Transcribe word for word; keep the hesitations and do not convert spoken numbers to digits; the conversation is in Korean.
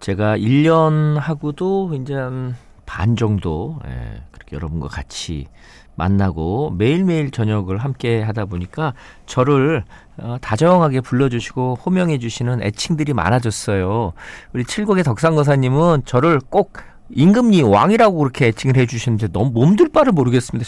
제가 일 년 하고도 이제 한 반 정도 예, 그렇게 여러분과 같이 만나고 매일매일 저녁을 함께 하다 보니까 저를 어, 다정하게 불러주시고 호명해 주시는 애칭들이 많아졌어요. 우리 칠곡의 덕상거사님은 저를 꼭 임금님 왕이라고 그렇게 애칭을 해 주시는데 너무 몸둘 바를 모르겠습니다.